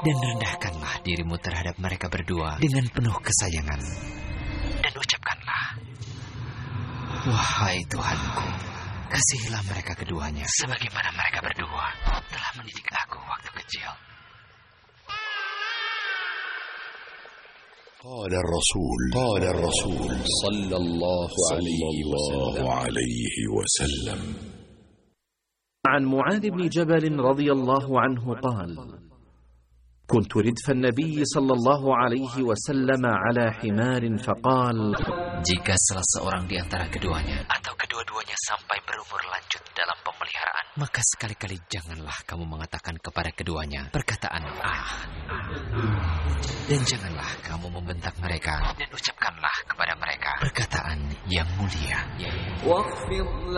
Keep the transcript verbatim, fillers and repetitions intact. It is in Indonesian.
Dan rendahkanlah dirimu terhadap mereka berdua dengan penuh kesayangan. Dan ucapkanlah, wahai Tuhanku, kasihilah mereka keduanya sebagaimana mereka berdua telah mendidik aku waktu kecil. قال الرسول قال الرسول صلى الله عليه وسلم عن معاذ بن جبل رضي الله عنه قال: كنت ردف النبي صلى الله عليه وسلم على حمار فقال: jika salah seorang di antara keduanya atau kedua-duanya sampai berumur lanjut dalam pemeliharaan, maka sekali-kali janganlah kamu mengatakan kepada keduanya perkataan ah, dan janganlah kamu membentak mereka, dan ucapkanlah kepada mereka perkataan yang mulia, yaitu